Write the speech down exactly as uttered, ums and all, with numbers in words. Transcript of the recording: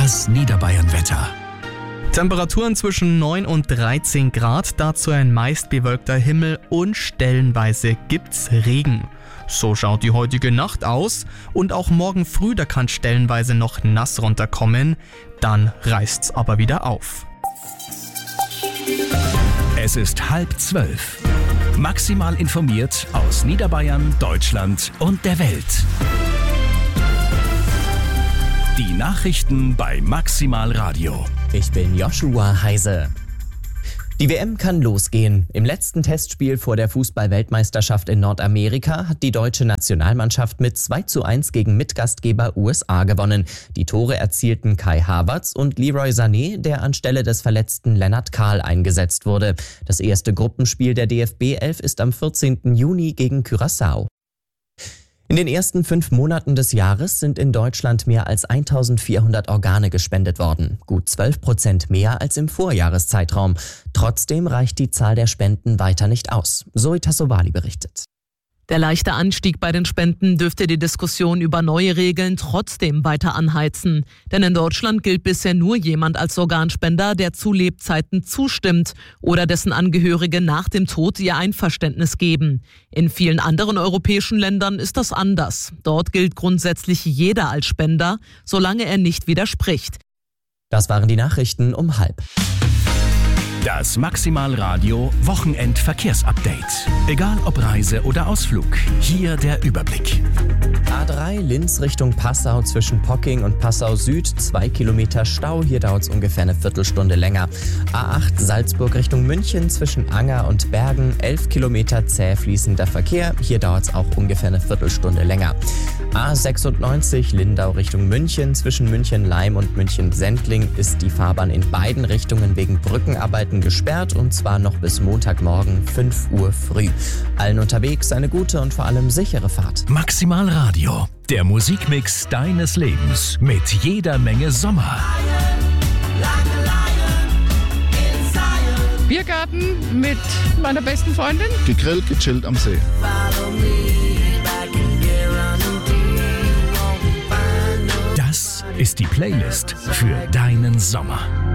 Das Niederbayern-Wetter. Temperaturen zwischen neun und dreizehn Grad, dazu ein meist bewölkter Himmel und stellenweise gibt's Regen. So schaut die heutige Nacht aus und auch morgen früh, da kann stellenweise noch nass runterkommen, dann reißt's aber wieder auf. Es ist halb zwölf. Maximal informiert aus Niederbayern, Deutschland und der Welt. Die Nachrichten bei Maximal Radio. Ich bin Joshua Heise. Die W M kann losgehen. Im letzten Testspiel vor der Fußball-Weltmeisterschaft in Nordamerika hat die deutsche Nationalmannschaft mit zwei zu eins gegen Mitgastgeber U S A gewonnen. Die Tore erzielten Kai Havertz und Leroy Sané, der anstelle des verletzten Lennart Kahl eingesetzt wurde. Das erste Gruppenspiel der D F B elf ist am vierzehnten Juni gegen Curaçao. In den ersten fünf Monaten des Jahres sind in Deutschland mehr als eintausendvierhundert Organe gespendet worden. Gut zwölf Prozent mehr als im Vorjahreszeitraum. Trotzdem reicht die Zahl der Spenden weiter nicht aus. Zoe Tassovali berichtet. Der leichte Anstieg bei den Spenden dürfte die Diskussion über neue Regeln trotzdem weiter anheizen. Denn in Deutschland gilt bisher nur jemand als Organspender, der zu Lebzeiten zustimmt oder dessen Angehörige nach dem Tod ihr Einverständnis geben. In vielen anderen europäischen Ländern ist das anders. Dort gilt grundsätzlich jeder als Spender, solange er nicht widerspricht. Das waren die Nachrichten um halb. Das Maximal Radio Wochenend-Verkehrsupdate. Egal ob Reise oder Ausflug, hier der Überblick. A drei Linz Richtung Passau zwischen Pocking und Passau Süd, zwei Kilometer Stau, hier dauert es ungefähr eine Viertelstunde länger. A acht Salzburg Richtung München zwischen Anger und Bergen, elf Kilometer zäh fließender Verkehr, hier dauert es auch ungefähr eine Viertelstunde länger. A sechsundneunzig Lindau Richtung München zwischen München-Leim und München-Sendling ist die Fahrbahn in beiden Richtungen wegen Brückenarbeiten gesperrt und zwar noch bis Montagmorgen fünf Uhr früh. Allen unterwegs eine gute und vor allem sichere Fahrt. Maximal Radio, der Musikmix deines Lebens mit jeder Menge Sommer. Biergarten mit meiner besten Freundin. Gegrillt, gechillt am See. Das ist die Playlist für deinen Sommer.